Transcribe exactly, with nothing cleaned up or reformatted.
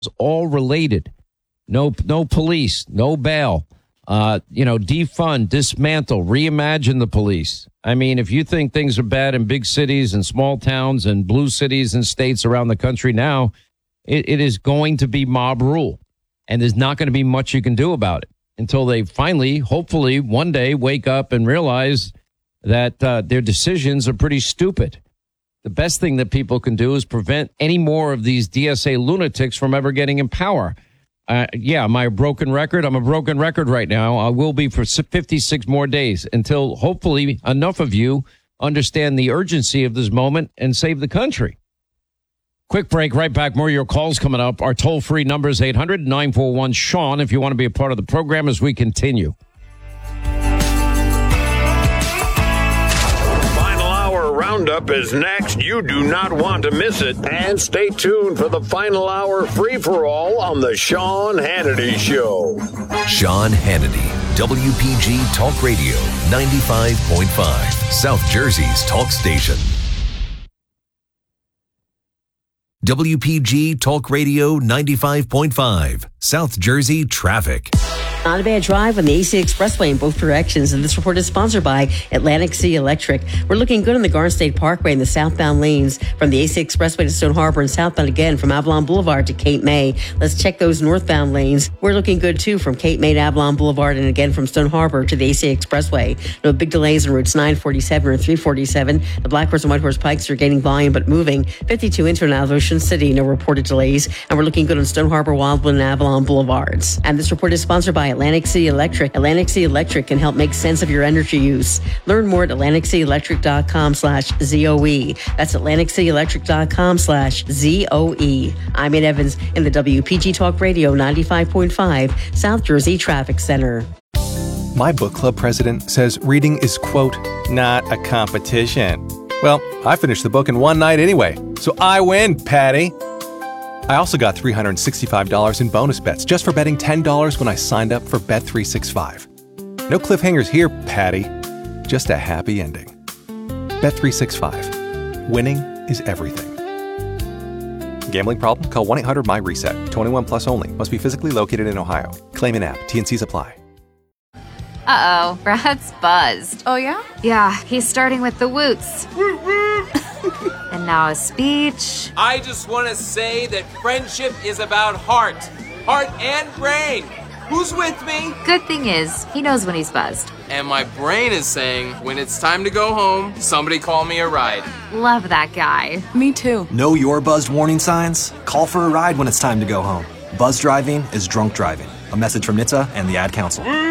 all related. No, no police, no bail. Uh, you know, defund, dismantle, reimagine the police. I mean, if you think things are bad in big cities and small towns and blue cities and states around the country now, it, it is going to be mob rule. And there's not going to be much you can do about it until they finally, hopefully, one day wake up and realize that uh, their decisions are pretty stupid. The best thing that people can do is prevent any more of these D S A lunatics from ever getting in power. Uh, yeah, am I a broken record? I'm a broken record right now. I will be for fifty-six more days until hopefully enough of you understand the urgency of this moment and save the country. Quick break, right back. More of your calls coming up. Our toll-free number is eight hundred nine four one Sean if you want to be a part of the program as we continue. Roundup is next. You do not want to miss it. And stay tuned for the final hour free-for-all on the Sean Hannity Show. Sean Hannity, W P G Talk Radio, ninety-five point five, South Jersey's talk station. W P G Talk Radio, ninety-five point five, South Jersey traffic. Not a bad drive on the A C Expressway in both directions, and this report is sponsored by Atlantic City Electric. We're looking good on the Garden State Parkway in the southbound lanes from the A C Expressway to Stone Harbor and southbound again from Avalon Boulevard to Cape May. Let's check those northbound lanes. We're looking good too from Cape May to Avalon Boulevard and again from Stone Harbor to the A C Expressway. No big delays on routes nine forty-seven or three forty-seven. The Black Horse and White Horse Pikes are gaining volume but moving. fifty-two into and out of Ocean City, no reported delays. And we're looking good on Stone Harbor, Wildwood, and Avalon Boulevards. And this report is sponsored by Atlantic City Electric. Atlantic City Electric can help make sense of your energy use. Learn more at atlantic city electric dot com slash Z O E. That's atlantic city electric dot com slash Z O E. I'm Ed Evans in the W P G Talk Radio ninety-five point five South Jersey Traffic Center. My book club president says reading is, quote, not a competition. Well, I finished the book in one night anyway, so I win, Patty. I also got three hundred sixty-five dollars in bonus bets just for betting ten dollars when I signed up for Bet three sixty-five. No cliffhangers here, Patty. Just a happy ending. Bet three sixty-five. Winning is everything. Gambling problem? Call one eight hundred my reset. twenty-one plus only. Must be physically located in Ohio. Claim in app. T and C's apply. Uh-oh. Brad's buzzed. Oh, yeah? Yeah, he's starting with the woots. And now a speech. I just want to say that friendship is about heart. Heart and brain. Who's with me? Good thing is, he knows when he's buzzed. And my brain is saying, when it's time to go home, somebody call me a ride. Love that guy. Me too. Know your buzzed warning signs? Call for a ride when it's time to go home. Buzz driving is drunk driving. A message from N H T S A and the Ad Council.